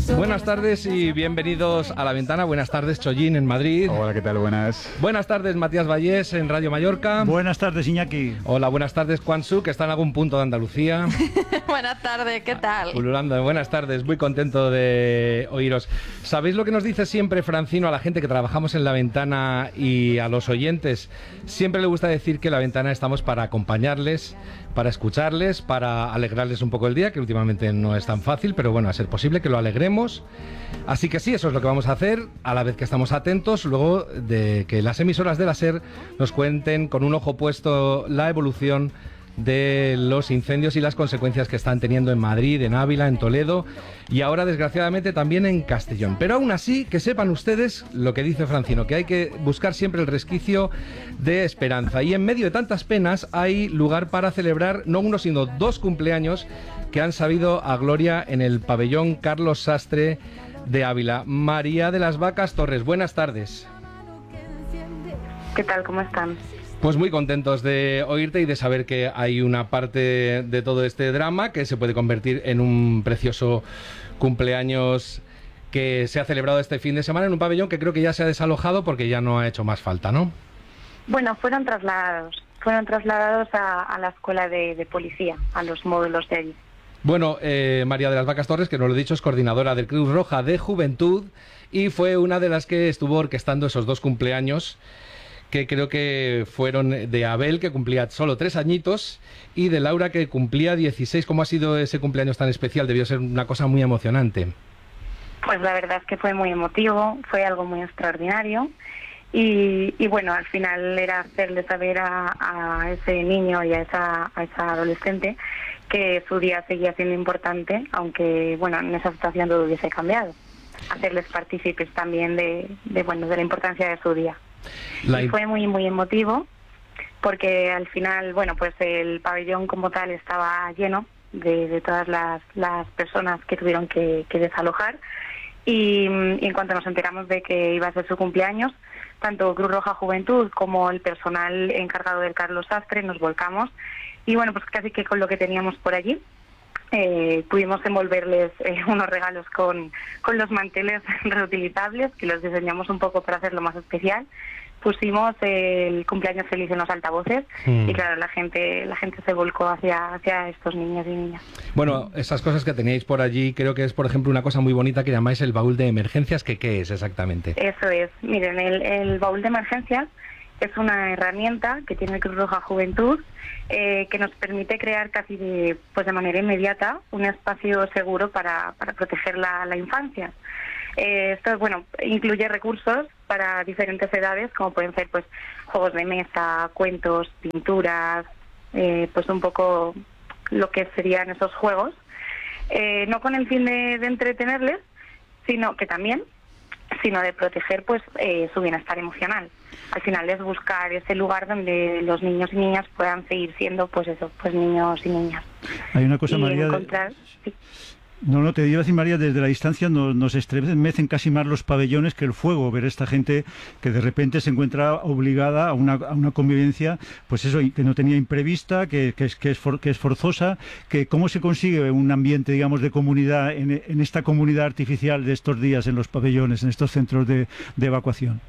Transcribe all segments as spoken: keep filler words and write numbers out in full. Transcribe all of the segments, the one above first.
Buenas tardes y bienvenidos a La Ventana. Buenas tardes, Chollín, en Madrid. Hola, ¿qué tal? Buenas. Buenas tardes, Matías Vallés, en Radio Mallorca. Buenas tardes, Iñaki. Hola, buenas tardes, Juan Su, que está en algún punto de Andalucía. Buenas tardes, ¿qué tal? Pululando, buenas tardes, muy contento de oíros. ¿Sabéis lo que nos dice siempre Francino a la gente que trabajamos en La Ventana y a los oyentes? Siempre le gusta decir que en La Ventana estamos para acompañarles, para escucharles, para alegrarles un poco el día, que últimamente no es tan fácil, pero bueno, a ser posible que lo alegremos. Así que sí, eso es lo que vamos a hacer, a la vez que estamos atentos luego de que las emisoras de la SER nos cuenten con un ojo puesto la evolución de los incendios y las consecuencias que están teniendo en Madrid, en Ávila, en Toledo y ahora desgraciadamente también en Castellón. Pero aún así, que sepan ustedes lo que dice Francino, que hay que buscar siempre el resquicio de esperanza. Y en medio de tantas penas hay lugar para celebrar no uno sino dos cumpleaños que han sabido a gloria en el pabellón Carlos Sastre de Ávila. María de las Vacas Torres, buenas tardes. ¿Qué tal? ¿Cómo están? Pues muy contentos de oírte y de saber que hay una parte de todo este drama que se puede convertir en un precioso cumpleaños que se ha celebrado este fin de semana en un pabellón que creo que ya se ha desalojado porque ya no ha hecho más falta, ¿no? Bueno, fueron trasladados, fueron trasladados a, a la escuela de, de policía, a los módulos de allí. Bueno, eh, María de las Vacas Torres, que nos lo he dicho, es coordinadora del Cruz Roja de Juventud y fue una de las que estuvo orquestando esos dos cumpleaños que creo que fueron de Abel, que cumplía solo tres añitos, y de Laura, que cumplía dieciséis. ¿Cómo ha sido ese cumpleaños tan especial? Debió ser una cosa muy emocionante. Pues la verdad es que fue muy emotivo, fue algo muy extraordinario, y, y bueno, al final era hacerle saber a, a ese niño y a esa, a esa adolescente que su día seguía siendo importante, aunque bueno, en esa situación todo hubiese cambiado. Hacerles partícipes también de, de, bueno, de la importancia de su día. La... Y fue muy muy emotivo porque al final, bueno, pues el pabellón como tal estaba lleno de, de todas las, las personas que tuvieron que, que desalojar y, y en cuanto nos enteramos de que iba a ser su cumpleaños, tanto Cruz Roja Juventud como el personal encargado del Carlos Sastre nos volcamos y bueno, pues casi que con lo que teníamos por allí Eh, pudimos envolverles eh, unos regalos con, con los manteles reutilizables que los diseñamos un poco para hacerlo más especial. Pusimos eh, el cumpleaños feliz en los altavoces mm. y claro, la gente la gente se volcó hacia, hacia estos niños y niñas. Bueno, esas cosas que teníais por allí, creo que es por ejemplo una cosa muy bonita que llamáis el baúl de emergencias, que ¿qué es exactamente? Eso es, miren, el, el baúl de emergencias es una herramienta que tiene Cruz Roja Juventud eh, que nos permite crear casi de, pues de manera inmediata un espacio seguro para, para proteger la, la infancia. Eh, esto bueno, incluye recursos para diferentes edades, como pueden ser pues juegos de mesa, cuentos, pinturas, eh, pues un poco lo que serían esos juegos, eh, no con el fin de, de entretenerles, sino que también, sino de proteger pues eh, su bienestar emocional. Al final es buscar ese lugar donde los niños y niñas puedan seguir siendo pues eso, pues niños y niñas. Hay una cosa, y María, encontrar, sí. No, no, te iba a decir, María, desde la distancia nos, nos estremecen casi más los pabellones que el fuego, ver esta gente que de repente se encuentra obligada a una, a una convivencia, pues eso, que no tenía imprevista, que, que, es, que, es, for, que es forzosa, que cómo se consigue un ambiente, digamos, de comunidad en, en esta comunidad artificial de estos días en los pabellones, en estos centros de, de evacuación.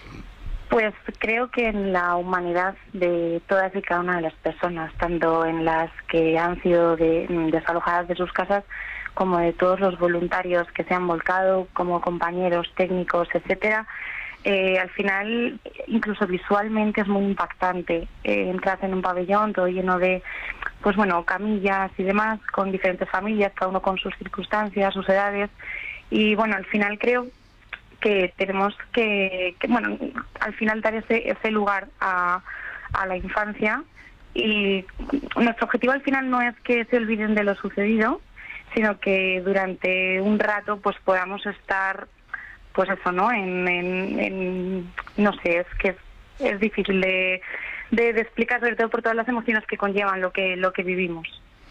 Pues creo que en la humanidad de todas y cada una de las personas, tanto en las que han sido de, desalojadas de sus casas, como de todos los voluntarios que se han volcado, como compañeros técnicos, etcétera, eh, al final, incluso visualmente es muy impactante. Eh, entras en un pabellón todo lleno de, pues bueno, camillas y demás, con diferentes familias, cada uno con sus circunstancias, sus edades, y bueno, al final creo que tenemos que, que bueno, al final dar ese, ese lugar a, a la infancia, y nuestro objetivo al final no es que se olviden de lo sucedido, sino que durante un rato pues podamos estar, pues eso, ¿no? En, en, en no sé, es que es, es difícil de, de, de explicar, sobre todo por todas las emociones que conllevan lo que lo que vivimos.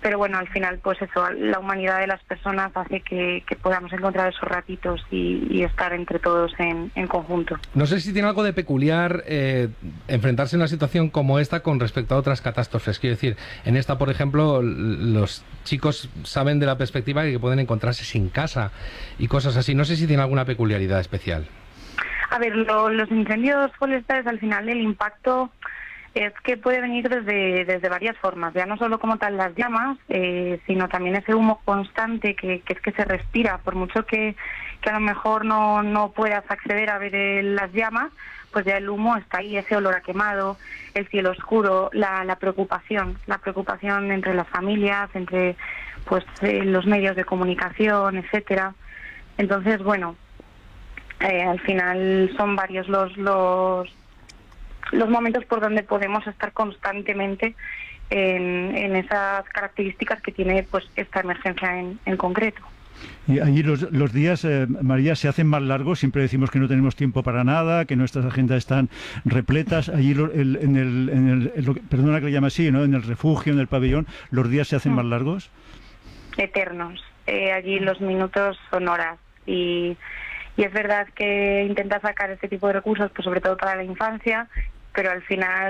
pero bueno, al final, pues eso, la humanidad de las personas hace que, que podamos encontrar esos ratitos y, y estar entre todos en, en conjunto. No sé si tiene algo de peculiar eh, enfrentarse a una situación como esta con respecto a otras catástrofes. Quiero decir, en esta, por ejemplo, los chicos saben de la perspectiva de que pueden encontrarse sin casa y cosas así. No sé si tiene alguna peculiaridad especial. A ver, lo, los incendios forestales, al final el impacto es que puede venir desde, desde varias formas, ya no solo como tal las llamas, eh, sino también ese humo constante que, que es que se respira, por mucho que, que a lo mejor no, no puedas acceder a ver el, las llamas, pues ya el humo está ahí, ese olor a quemado, el cielo oscuro, la, la preocupación, la preocupación entre las familias, entre pues eh, los medios de comunicación, etcétera. Entonces, bueno, eh, al final son varios los los los momentos por donde podemos estar constantemente en, en esas características que tiene pues esta emergencia en, en concreto. Y allí los, los días, eh, María, se hacen más largos. Siempre decimos que no tenemos tiempo para nada, que nuestras agendas están repletas. Allí lo, el, en el, en el, en lo, perdona que le llame así, ¿no? En el refugio, en el pabellón, ¿los días se hacen mm. más largos? Eternos. Eh, allí los minutos son horas y, y es verdad que intenta sacar este tipo de recursos, pues sobre todo para la infancia, pero al final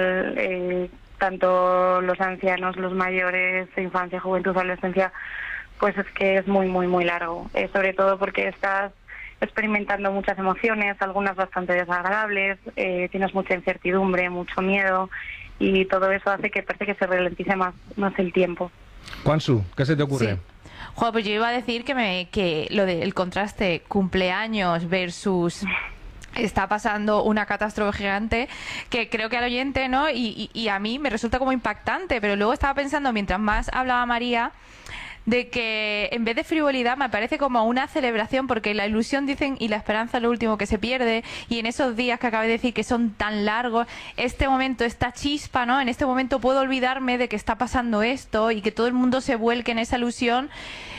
eh, tanto los ancianos, los mayores, infancia, juventud, adolescencia, pues es que es muy, muy, muy largo. Eh, sobre todo porque estás experimentando muchas emociones, algunas bastante desagradables, eh, tienes mucha incertidumbre, mucho miedo, y todo eso hace que parece que se ralentice más, más el tiempo. Juansu, ¿qué se te ocurre? Sí. Joder, pues yo iba a decir que, me, que lo del contraste cumpleaños versus... está pasando una catástrofe gigante que creo que al oyente, ¿no? Y, y, y a mí me resulta como impactante, pero luego estaba pensando, mientras más hablaba María, de que en vez de frivolidad me parece como una celebración, porque la ilusión, dicen, y la esperanza es lo último que se pierde, y en esos días que acabé de decir que son tan largos, este momento, esta chispa, ¿no? En este momento puedo olvidarme de que está pasando esto y que todo el mundo se vuelque en esa ilusión.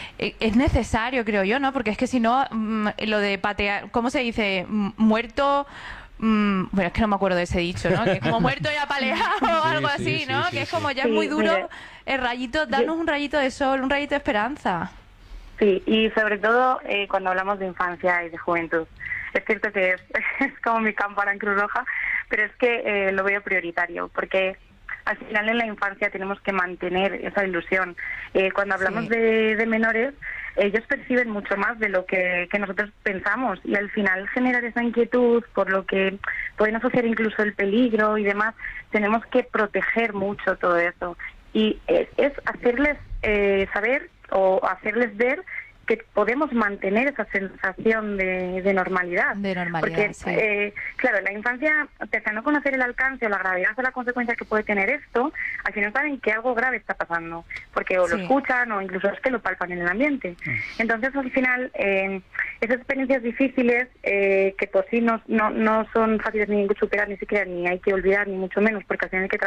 Es necesario, creo yo, ¿no? Porque es que si no, mmm, lo de patear, ¿cómo se dice? M muerto... Mmm, bueno, es que no me acuerdo de ese dicho, ¿no? Que es como muerto y apaleado o sí, algo sí, así, ¿no? Sí, que sí, es como ya sí. es muy duro sí, el rayito, danos un rayito de sol, un rayito de esperanza. Sí, y sobre todo eh, cuando hablamos de infancia y de juventud. Es cierto que es, es como mi cámpara en Cruz Roja, pero es que eh, lo veo prioritario, porque al final en la infancia tenemos que mantener esa ilusión. Eh, cuando hablamos sí. de, de menores, ellos perciben mucho más de lo que, que nosotros pensamos, y al final generar esa inquietud por lo que pueden asociar incluso el peligro y demás, tenemos que proteger mucho todo eso. Y es, es hacerles eh, saber o hacerles ver que podemos mantener esa sensación de, de normalidad. De normalidad, porque, sí. eh, claro, en la infancia, pese a no conocer el alcance o la gravedad o la consecuencia que puede tener esto, al final saben que algo grave está pasando, porque o sí. lo escuchan o incluso es que lo palpan en el ambiente. Mm. Entonces, al final, eh, esas experiencias difíciles, eh, que por sí no, no, no son fáciles ni superar, ni siquiera, ni hay que olvidar, ni mucho menos, porque al final hay que